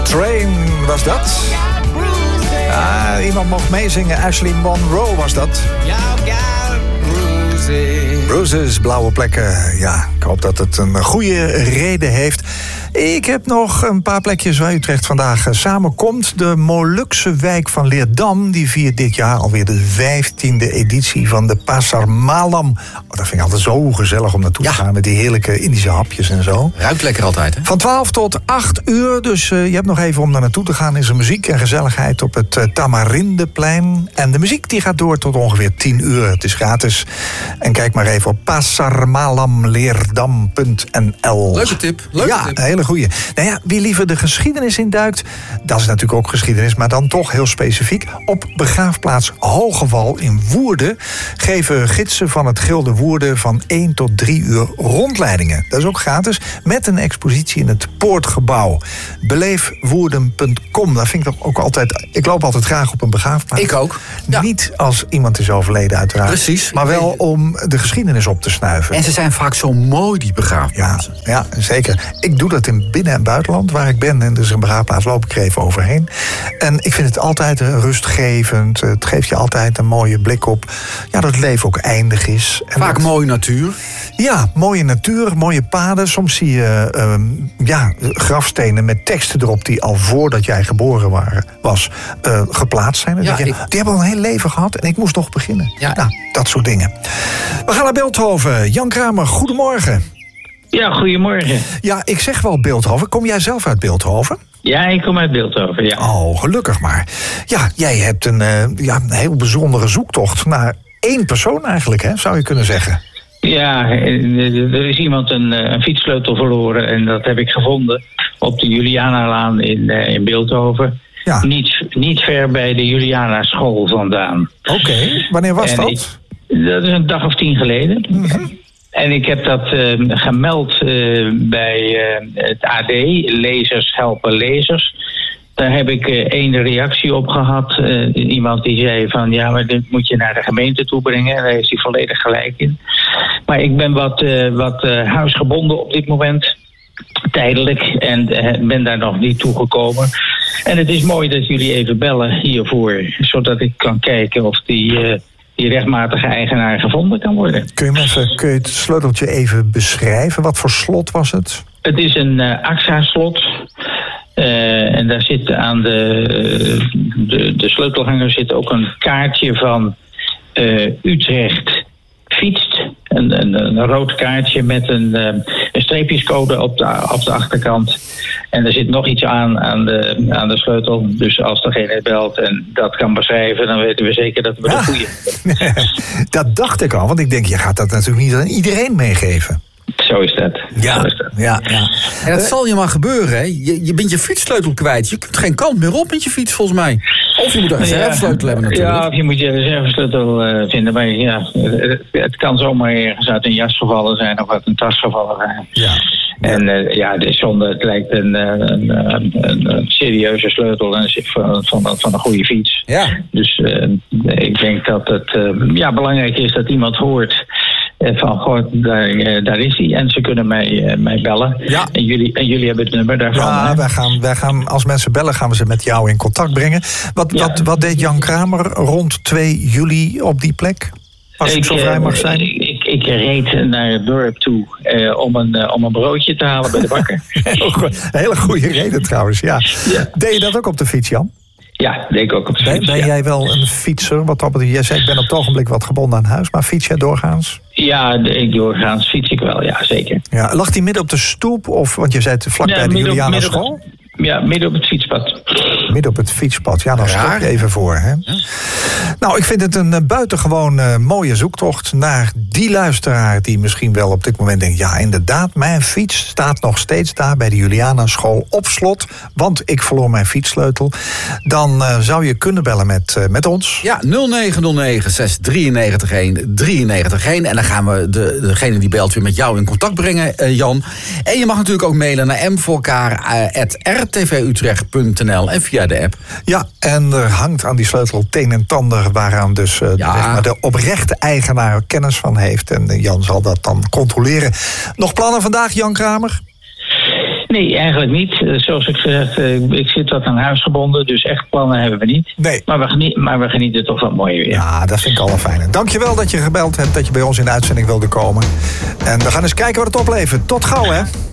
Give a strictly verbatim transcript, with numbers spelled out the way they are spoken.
Train was dat. Ah, iemand mocht meezingen. Ashley Monroe was dat. Bruises, blauwe plekken. Ja, ik hoop dat het een goede reden heeft. Ik heb nog een paar plekjes waar Utrecht vandaag samenkomt. De Molukse wijk van Leerdam, die viert dit jaar alweer de vijftiende editie van de Pasar Malam. Oh, dat vind ik altijd zo gezellig om naartoe ja. te gaan met die heerlijke Indische hapjes en zo. Ruikt lekker altijd, hè? Van twaalf tot acht uur, dus uh, je hebt nog even om daar naartoe te gaan. Is er muziek en gezelligheid op het uh, Tamarindeplein. En de muziek die gaat door tot ongeveer tien uur. Het is gratis. En kijk maar even op pasar malam leerdam punt n l. Leuke tip, leuke ja, tip. Een hele goeie. Nou ja, wie liever de geschiedenis induikt, dat is natuurlijk ook geschiedenis, maar dan toch heel specifiek. Op begraafplaats Hogewal in Woerden geven gidsen van het Gilde Woerden van één tot drie uur rondleidingen. Dat is ook gratis, met een expositie in het Poortgebouw. beleef woerden punt com. Dat vind ik toch ook altijd. Ik loop altijd graag op een begraafplaats. Ik ook. Ja. Niet als iemand is overleden, uiteraard. Precies. Maar wel om de geschiedenis op te snuiven. En ze zijn vaak zo mooi, die begraafplaatsen. Ja, ja, zeker. Ik doe dat in binnen- en buitenland, waar ik ben. En dus een begraafplaats loop ik er even overheen. En ik vind het altijd rustgevend. Het geeft je altijd een mooie blik op ja, dat het leven ook eindig is. En vaak dat, mooie natuur. Ja, mooie natuur, mooie paden. Soms zie je um, ja, grafstenen met teksten erop die al voordat jij geboren waren, was uh, geplaatst zijn. Ja, je, ik... Die hebben al een heel leven gehad en ik moest nog beginnen. Ja. Nou, dat soort dingen. We gaan naar Bilthoven. Jan Kramer, goedemorgen. Ja, goedemorgen. Ja, ik zeg wel Bilthoven. Kom jij zelf uit Bilthoven? Ja, ik kom uit Bilthoven, ja. Oh, gelukkig maar. Ja, jij hebt een, uh, ja, een heel bijzondere zoektocht naar één persoon eigenlijk, hè, zou je kunnen zeggen. Ja, er is iemand een, een fietssleutel verloren en dat heb ik gevonden op de Julianalaan in, in Bilthoven. Ja. Niet, niet ver bij de Juliana school vandaan. Oké, okay. Wanneer was en dat? Ik, dat is een dag of tien geleden. Mm-hmm. En ik heb dat uh, gemeld uh, bij uh, het A D, Lezers Helpen Lezers. Daar heb ik uh, één reactie op gehad. Uh, iemand die zei van, ja, maar dit moet je naar de gemeente toe brengen. Daar heeft hij volledig gelijk in. Maar ik ben wat, uh, wat uh, huisgebonden op dit moment. Tijdelijk. En uh, ben daar nog niet toegekomen. En het is mooi dat jullie even bellen hiervoor. Zodat ik kan kijken of die... Uh, die rechtmatige eigenaar gevonden kan worden. Kun je, me even, kun je het sleuteltje even beschrijven? Wat voor slot was het? Het is een uh, A X A-slot. Uh, en daar zit aan de, de, de sleutelhanger zit ook een kaartje van uh, Utrecht fietst. Een, een, een rood kaartje met een, een streepjescode op de, op de achterkant. En er zit nog iets aan aan de, aan de sleutel. Dus als degene belt en dat kan beschrijven, dan weten we zeker dat we de goede hebben. Dat dacht ik al, want ik denk, je gaat dat natuurlijk niet aan iedereen meegeven. Zo is dat. Ja, Zo is dat. ja, ja. En dat uh, zal je maar gebeuren, hè? Je, je bent je fietssleutel kwijt. Je kunt geen kant meer op met je fiets, volgens mij. Of je moet een reservesleutel ja, hebben natuurlijk. Ja, of je moet je reservesleutel uh, vinden. Maar ja, het, het kan zomaar ergens uit een jas gevallen zijn of uit een tas gevallen zijn. Ja. En uh, ja, de zonde, het lijkt een, een, een, een, een serieuze sleutel en van, van, van een goede fiets. Ja. Dus uh, ik denk dat het uh, ja, belangrijk is dat iemand hoort van, goh, daar, uh, daar is hij. En ze kunnen mij, uh, mij bellen. Ja. En, jullie, en jullie hebben het nummer daarvan. Ja, wij gaan, wij gaan, als mensen bellen, gaan we ze met jou in contact brengen. Wat, ja. wat, wat deed Jan Kramer rond twee juli op die plek? Als ik, ik zo vrij mag zijn. Ik, ik, ik reed naar het dorp toe uh, om, een, uh, om een broodje te halen bij de bakker. Een hele goede reden trouwens, ja. ja. Deed je dat ook op de fiets, Jan? Ja, deed ik ook op de ben, fiets. Ben ja. jij wel een fietser? Wat dat betreft, jij zei, ik ben op het ogenblik wat gebonden aan huis, maar fiets jij doorgaans? Ja, de, doorgaans fiets ik wel, ja, zeker. Ja, lag die midden op de stoep? Of, want je zei het vlak ja, bij de Juliana school? Op, ja, midden op het fietspad. Midden op het fietspad, ja, dan stop je even voor. Hè? Ja. Nou, ik vind het een uh, buitengewoon uh, mooie zoektocht naar die luisteraar die misschien wel op dit moment denkt, ja, inderdaad, mijn fiets staat nog steeds daar bij de Juliana school op slot, want ik verloor mijn fietssleutel. Dan uh, zou je kunnen bellen met, uh, met ons. Ja, nul negen nul negen zes drie negen een drie negen een. En dan gaan we de, degene die belt weer met jou in contact brengen, uh, Jan. En je mag natuurlijk ook mailen naar m voor elkaar at r t v utrecht punt n l en via de app. Ja, en er hangt aan die sleutel teen en tander, waaraan dus uh, ja. zeg maar, de oprechte eigenaar kennis van heeft. En uh, Jan zal dat dan controleren. Nog plannen vandaag, Jan Kramer? Nee, eigenlijk niet. Uh, zoals ik gezegd, uh, ik zit wat aan huis gebonden, dus echt plannen hebben we niet. Nee. Maar we, geniet, maar we genieten toch van mooi weer. Ja, dat vind ik al wel fijn. Dankjewel dat je gebeld hebt, dat je bij ons in de uitzending wilde komen. En we gaan eens kijken wat het oplevert. Tot gauw, hè?